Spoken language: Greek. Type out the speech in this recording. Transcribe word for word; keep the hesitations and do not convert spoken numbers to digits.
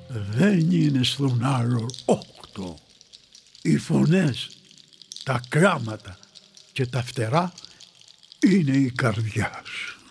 δεν είναι στον άλλο όκτο. Οι φωνές, τα κράματα και τα φτερά είναι η καρδιά σου.